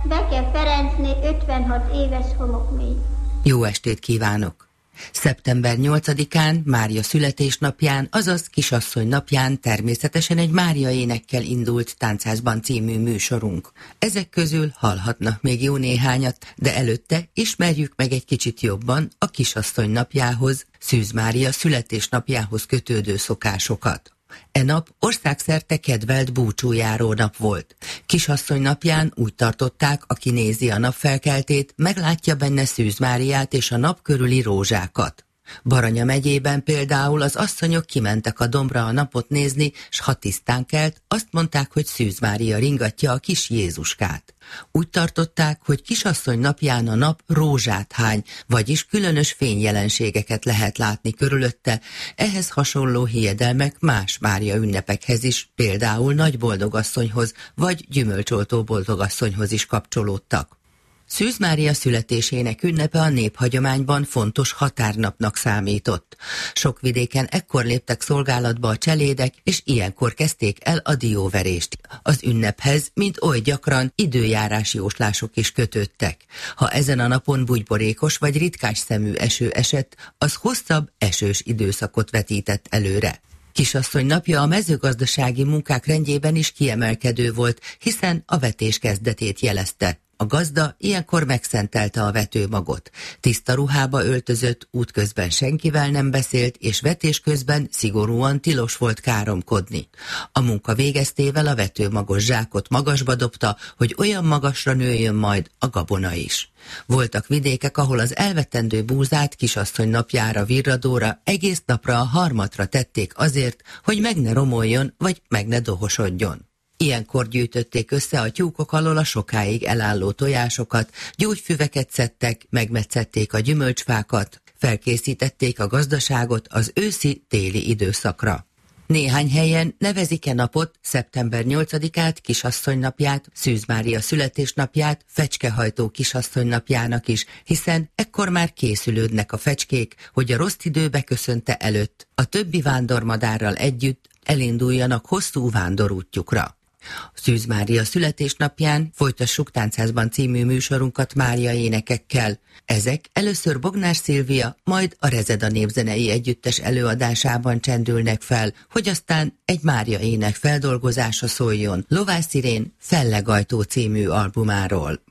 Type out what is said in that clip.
Beke Ferencné 56 éves homokmély. Jó estét kívánok! Szeptember 8-án, Mária születésnapján, azaz Kisasszony napján természetesen egy Mária énekkel indult Tánchászban című műsorunk. Ezek közül hallhatnak még jó néhányat, de előtte ismerjük meg egy kicsit jobban a Kisasszony napjához, Szűz Mária születésnapjához kötődő szokásokat. E nap országszerte kedvelt búcsújáró nap volt. Kisasszony napján úgy tartották, aki nézi a napfelkeltét, meglátja benne Szűz Máriát és a nap körüli rózsákat. Baranya megyében például az asszonyok kimentek a dombra a napot nézni, s ha tisztán kelt, azt mondták, hogy Szűz Mária ringatja a kis Jézuskát. Úgy tartották, hogy Kisasszony napján a nap rózsát hány, vagyis különös fényjelenségeket lehet látni körülötte, ehhez hasonló hiedelmek más Mária ünnepekhez is, például Nagyboldogasszonyhoz vagy Gyümölcsoltó Boldogasszonyhoz is kapcsolódtak. Szűz Mária születésének ünnepe a néphagyományban fontos határnapnak számított. Sok vidéken ekkor léptek szolgálatba a cselédek, és ilyenkor kezdték el a dióverést. Az ünnephez, mint oly gyakran, időjárási jóslások is kötődtek. Ha ezen a napon bugyborékos vagy ritkás szemű eső esett, az hosszabb, esős időszakot vetített előre. Kisasszony napja a mezőgazdasági munkák rendjében is kiemelkedő volt, hiszen a vetés kezdetét jelezte. A gazda ilyenkor megszentelte a vetőmagot. Tiszta ruhába öltözött, útközben senkivel nem beszélt, és vetés közben szigorúan tilos volt káromkodni. A munka végeztével a vetőmagos zsákot magasba dobta, hogy olyan magasra nőjön majd a gabona is. Voltak vidékek, ahol az elvetendő búzát Kisasszony napjára, virradóra, egész napra a harmatra tették azért, hogy meg ne romoljon, vagy meg ne dohosodjon. Ilyenkor gyűjtötték össze a tyúkok alól a sokáig elálló tojásokat, gyógyfüveket szedtek, megmetszették a gyümölcsfákat, felkészítették a gazdaságot az őszi-téli időszakra. Néhány helyen nevezik-e napot, szeptember 8-át, Kisasszony napját, Szűz Mária születésnapját, Fecskehajtó Kisasszony napjának is, hiszen ekkor már készülődnek a fecskék, hogy a rossz idő beköszönte előtt a többi vándormadárral együtt elinduljanak hosszú vándorútjukra. Szűz Mária születésnapján folytassuk Tánchászban című műsorunkat Mária énekekkel. Ezek először Bognár Szilvia, majd a Rezeda Népzenei Együttes előadásában csendülnek fel, hogy aztán egy Mária ének feldolgozása szóljon Lovász Irén Fellegajtó című albumáról.